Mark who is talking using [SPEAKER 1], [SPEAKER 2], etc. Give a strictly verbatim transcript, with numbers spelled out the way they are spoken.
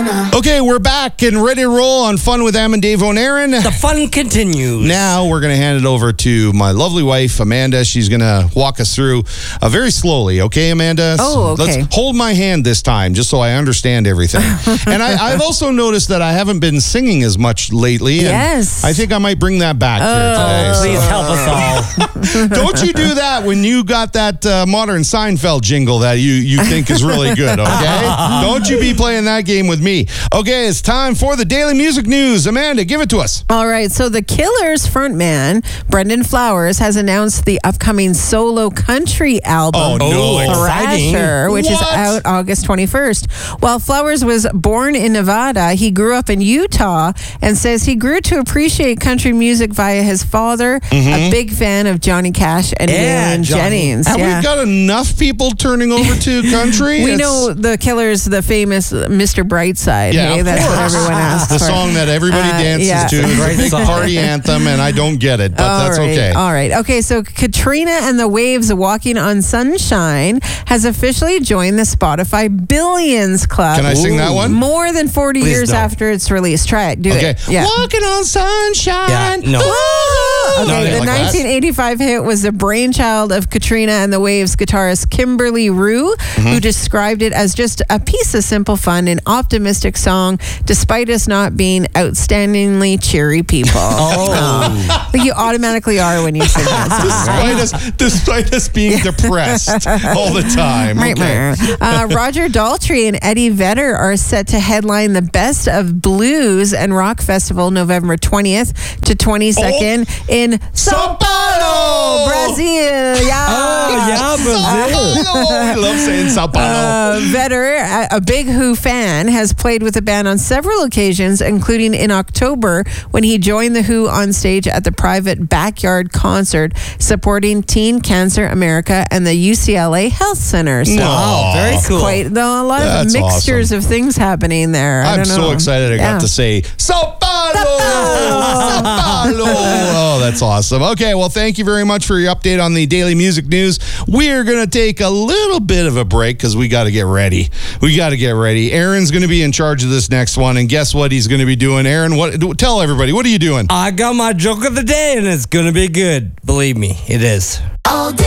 [SPEAKER 1] Arizona.
[SPEAKER 2] Okay, we're back and ready to roll on Fun with Am and Dave on Aaron.
[SPEAKER 3] The fun continues.
[SPEAKER 2] Now we're going to hand it over to my lovely wife, Amanda. She's going to walk us through uh, very slowly. Okay, Amanda?
[SPEAKER 4] Oh, okay.
[SPEAKER 2] Let's hold my hand this time just so I understand everything. And I, I've also noticed that I haven't been singing as much lately. And
[SPEAKER 4] Yes.
[SPEAKER 2] I think I might bring that back
[SPEAKER 4] Oh,
[SPEAKER 2] here today.
[SPEAKER 3] Please
[SPEAKER 2] So-
[SPEAKER 3] help us all.
[SPEAKER 2] Don't you do that when you got that uh, modern Seinfeld jingle that you, you think is really good, okay? Don't you be playing that game with me. Okay, it's time for the Daily Music News. Amanda, give it to us.
[SPEAKER 4] All right, so the Killers frontman, Brendan Flowers, has announced the upcoming solo country album,
[SPEAKER 2] Oh, no.
[SPEAKER 3] exciting.
[SPEAKER 4] Thrasher, which is
[SPEAKER 2] What?
[SPEAKER 4] out August twenty-first. While Flowers was born in Nevada, he grew up in Utah and says he grew to appreciate country music via his father, a big fan of Johnny Cash and
[SPEAKER 3] Yeah,
[SPEAKER 4] Waylon
[SPEAKER 3] Johnny.
[SPEAKER 4] Jennings.
[SPEAKER 2] Have
[SPEAKER 4] yeah.
[SPEAKER 2] we got enough people turning over to country?
[SPEAKER 4] We
[SPEAKER 2] It's-
[SPEAKER 4] know the Killers, the famous Mister Brightside.
[SPEAKER 2] Yeah,
[SPEAKER 4] hey?
[SPEAKER 2] of
[SPEAKER 4] That's what
[SPEAKER 2] course.
[SPEAKER 4] everyone asks
[SPEAKER 2] the
[SPEAKER 4] for.
[SPEAKER 2] song that everybody
[SPEAKER 4] Uh,
[SPEAKER 2] dances
[SPEAKER 4] yeah.
[SPEAKER 2] to. It's a
[SPEAKER 3] Great
[SPEAKER 2] big
[SPEAKER 3] song.
[SPEAKER 2] party anthem, and I don't get it, but
[SPEAKER 4] All
[SPEAKER 2] that's
[SPEAKER 4] right,
[SPEAKER 2] okay.
[SPEAKER 4] All right. Okay, so Katrina and the Waves Walking on Sunshine has officially joined the Spotify Billions Club.
[SPEAKER 2] Can I sing that one?
[SPEAKER 4] More than forty
[SPEAKER 3] Please
[SPEAKER 4] years
[SPEAKER 3] don't.
[SPEAKER 4] after its release. Try it. Do
[SPEAKER 2] Okay.
[SPEAKER 4] it. Yeah.
[SPEAKER 2] Walking on sunshine.
[SPEAKER 3] Yeah, no.
[SPEAKER 2] Woo!
[SPEAKER 4] Okay,
[SPEAKER 2] No,
[SPEAKER 4] the
[SPEAKER 2] like that?
[SPEAKER 4] nineteen eighty-five hit was the brainchild of Katrina and the Waves guitarist Kimberly Rue,
[SPEAKER 2] Mm-hmm.
[SPEAKER 4] who described it as just a piece of simple fun and optimistic song, despite us not being outstandingly cheery people.
[SPEAKER 3] Oh.
[SPEAKER 4] Like you automatically are when you sing that song.
[SPEAKER 2] Despite us, despite us being depressed all the time.
[SPEAKER 4] Right,
[SPEAKER 2] Okay.
[SPEAKER 4] uh, Roger Daltrey and Eddie Vedder are set to headline the Best of Blues and Rock Festival November twentieth to twenty-second
[SPEAKER 2] Oh.
[SPEAKER 4] in Sao Paulo, Brazil. Yeah.
[SPEAKER 3] Oh, yeah, Brazil.
[SPEAKER 2] Oh, I love saying Sao Paulo.
[SPEAKER 4] Uh, Vedder, a, a big Who fan, has played with the band on several occasions, including in October when he joined the Who on stage at the private backyard concert supporting Teen Cancer America and the U C L A Health Center. So
[SPEAKER 2] Aw.
[SPEAKER 3] Very cool.
[SPEAKER 4] quite though a lot
[SPEAKER 2] That's
[SPEAKER 4] of mixtures
[SPEAKER 2] awesome.
[SPEAKER 4] of things happening there. I
[SPEAKER 2] I'm
[SPEAKER 4] don't
[SPEAKER 2] so
[SPEAKER 4] know.
[SPEAKER 2] excited I
[SPEAKER 4] Yeah.
[SPEAKER 2] got to say Sao Paulo! Sao Paulo! Oh, that's awesome. Okay, well, thank you very much for your update on the Daily Music News. We're going to take a little bit of a break because we got to get ready. We got to get ready. Aaron's going to be in charge of this next one, and guess what he's going to be doing? Aaron, what? Tell everybody, what are you doing?
[SPEAKER 3] I got my joke of the day, and it's going to be good. Believe me, it is.
[SPEAKER 1] All day